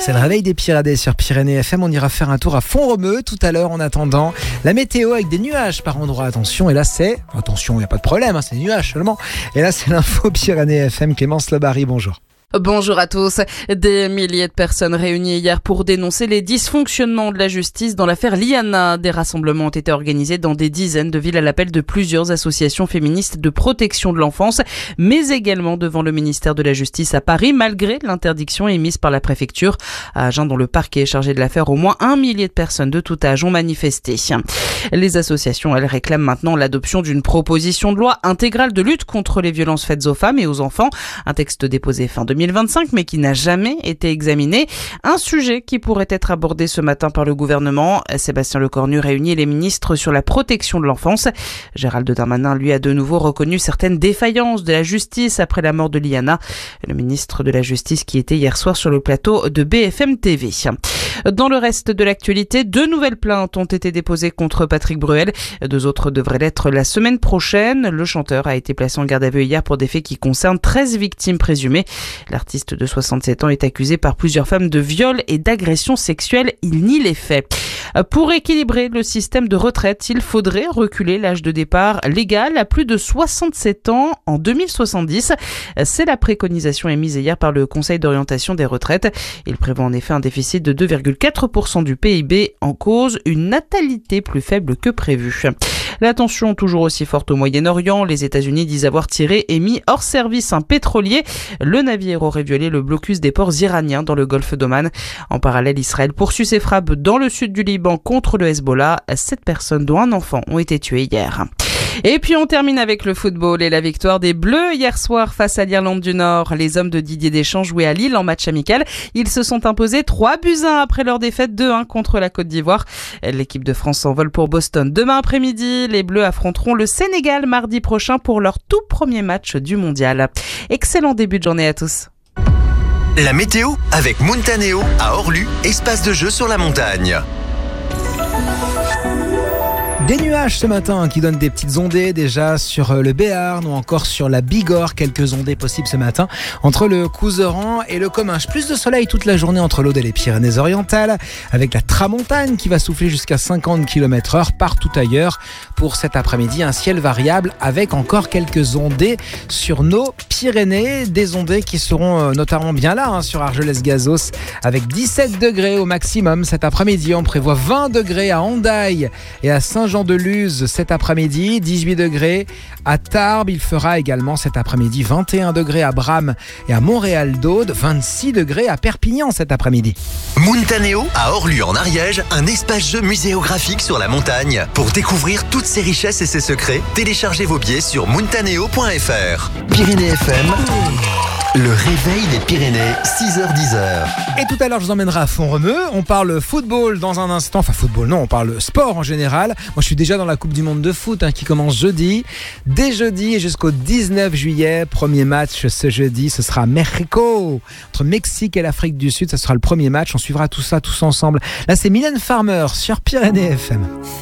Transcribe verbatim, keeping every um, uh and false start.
C'est le réveil des Pyrénées sur Pyrénées F M. On ira faire un tour à Font-Romeu tout à l'heure en attendant. La météo avec des nuages par endroit. Attention, et là c'est... Attention, il n'y a pas de problème, hein, c'est des nuages seulement. Et là c'est l'info Pyrénées F M. Clémence Lebary, bonjour. Bonjour à tous. Des milliers de personnes réunies hier pour dénoncer les dysfonctionnements de la justice dans l'affaire Liana. Des rassemblements ont été organisés dans des dizaines de villes à l'appel de plusieurs associations féministes de protection de l'enfance, mais également devant le ministère de la Justice à Paris, malgré l'interdiction émise par la préfecture. À Agen, dont le parquet est chargé de l'affaire, au moins un millier de personnes de tout âge ont manifesté. Les associations, elles, réclament maintenant l'adoption d'une proposition de loi intégrale de lutte contre les violences faites aux femmes et aux enfants. Un texte déposé fin deux mille vingt-cinq, mais qui n'a jamais été examiné. Un sujet qui pourrait être abordé ce matin par le gouvernement. Sébastien Lecornu réunit les ministres sur la protection de l'enfance. Gérald Darmanin, lui, a de nouveau reconnu certaines défaillances de la justice après la mort de Liana. Le ministre de la Justice qui était hier soir sur le plateau de B F M T V. Dans le reste de l'actualité, deux nouvelles plaintes ont été déposées contre Patrick Bruel. Deux autres devraient l'être la semaine prochaine. Le chanteur a été placé en garde à vue hier pour des faits qui concernent treize victimes présumées. L'artiste de soixante-sept ans est accusé par plusieurs femmes de viol et d'agression sexuelle. Il nie les faits. Pour équilibrer le système de retraite, il faudrait reculer l'âge de départ légal à plus de soixante-sept ans en deux mille soixante-dix. C'est la préconisation émise hier par le Conseil d'orientation des retraites. Il prévoit en effet un déficit de deux virgule quatre pour cent du P I B, en cause une natalité plus faible que prévu. La tension toujours aussi forte au Moyen-Orient. Les États-Unis disent avoir tiré et mis hors service un pétrolier. Le navire aurait violé le blocus des ports iraniens dans le golfe d'Oman. En parallèle, Israël poursuit ses frappes dans le sud du Liban contre le Hezbollah. Sept personnes, dont un enfant, ont été tuées hier. Et puis on termine avec le football et la victoire des Bleus hier soir face à l'Irlande du Nord. Les hommes de Didier Deschamps jouaient à Lille en match amical. Ils se sont imposés trois buts à un après leur défaite deux un contre la Côte d'Ivoire. L'équipe de France s'envole pour Boston demain après-midi. Les Bleus affronteront le Sénégal mardi prochain pour leur tout premier match du mondial. Excellent début de journée à tous. La météo avec Montaneo à Orlu, espace de jeu sur la montagne. Des nuages ce matin qui donnent des petites ondées déjà sur le Béarn ou encore sur la Bigorre. Quelques ondées possibles ce matin entre le Couserans et le Comminges. Plus de soleil toute la journée entre l'Aude et les Pyrénées-Orientales, avec la tramontane qui va souffler jusqu'à cinquante kilomètres heure partout ailleurs. Pour cet après-midi, un ciel variable avec encore quelques ondées sur nos Pyrénées. Des ondées qui seront notamment bien là hein, sur Argelès-Gazos avec dix-sept degrés au maximum cet après-midi. On prévoit vingt degrés à Hendaye et à Saint-Jean-de-Luz cet après-midi, dix-huit degrés à Tarbes. Il fera également cet après-midi vingt et un degrés à Bram et à Montréal-d'Aude, vingt-six degrés à Perpignan cet après-midi. Montaneo à Orlu en Ariège, un espace-jeu muséographique sur la montagne. Pour découvrir toutes ses richesses et ses secrets, téléchargez vos billets sur montaneo point f r. Pyrénées F M, le réveil des Pyrénées, six heures dix. Et tout à l'heure, je vous emmènerai à Font-Romeu. On parle football dans un instant. Enfin, football, non, on parle sport en général. Moi, je suis déjà dans la Coupe du Monde de foot hein, qui commence jeudi. Dès jeudi et jusqu'au dix-neuf juillet, premier match ce jeudi, ce sera Mexico. Entre Mexique et l'Afrique du Sud, ce sera le premier match. On suivra tout ça tous ensemble. Là, c'est Mylène Farmer sur Pyrénées F M.